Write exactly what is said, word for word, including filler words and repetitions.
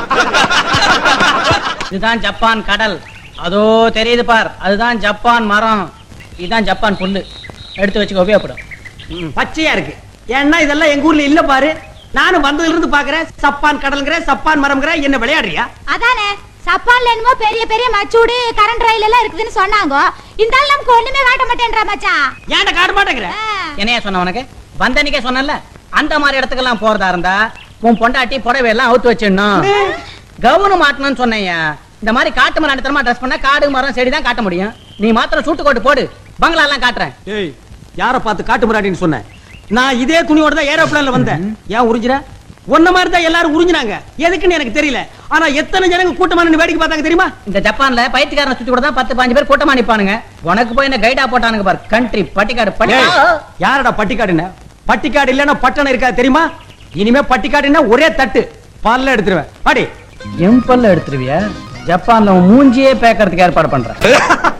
இதுதான் ஜப்பான் கடல், அதோ தெரியுது பார், அதுதான் ஜப்பான் மரம், இதுதான் ஜப்பான் புல்லு. எடுத்து வச்சுக்க, உபயோகப்படும். பச்சையா இருக்கு. ஏன்னா இதெல்லாம் எங்க ஊர்ல இல்ல பாரு. நானும் வந்ததுல இருந்து பாக்குறேன். சப்பான் கடல்ங்கிற, சப்பான் மரம்ங்கிற, என்ன விளையாடுறியா? அதானே சப்பான்ல என்னமோ பெரிய பெரிய மச்சூடு கரண்ட் ரயில் எல்லாம் இருக்குதுன்னு சொன்னாங்க. இந்த ஆள் நமக்கு ஒண்ணுமே காட்ட மாட்டேன்றா மச்சான். ஏன்டா காட்ட மாட்டேங்கிற? என்னையா சொன்ன உனக்கு? வந்தனிக்கே சொன்னல, அந்த மாதிரி இடத்துக்கெல்லாம் போறதா இருந்தா உன் பொண்டாட்டி புடவை எல்லாம் அவுத்து வச்சிடணும், கவுனு மாட்டணும்னு சொன்னையா. இந்த மாதிரி காட்டு மரம் அடித்தரமா ட்ரெஸ் பண்ணா காடு மரம் செடி தான் காட்ட முடியும். நீ மாத்திரம் சூட்டு கோட்டு போடு, பங்களா எல்லாம் காட்டுறேன். ஏய், யார பார்த்து காட்டு முறாடின்னு சொன்னேன்? நான் இதே துணியோட தான் ஏரோப்ளேன்ல வந்தேன். ஏன் உறிஞ்சிர? ஒன்ன மாதிரி தான் எல்லாரும் உறிஞ்சினாங்க. எதுக்குன்னு எனக்கு தெரியல. ஆனா எத்தனை ஜனங்க கூட்டமா நின்னு வேடிக்கை பார்த்தாங்க தெரியுமா? இந்த ஜப்பான்ல பைத்தியக்காரனை சுத்தி கூட தான் பத்து பாஞ்சு பேர் கூட்டமா நிப்பானுங்க. உனக்கு போய் என்ன கைடா போட்டானுங்க பாரு. கண்ட்ரி பட்டிக்காடு. பட்டிக்காடு யாரடா பட்டிக்காடுன்னு? பட்டிக்காடு இல்லன்னா பட்டணம் இருக்கா தெரியுமா? இனிமே பட்டிக்காடுன்னா ஒரே தட்டு பல்ல எடுத்துருவேன். அடி எம்பல்ல எடுத்துருவியா? ஜப்பான்ல மூஞ்சியே பேக்கறதுக்கு ஏற்பாடு பண்றேன்.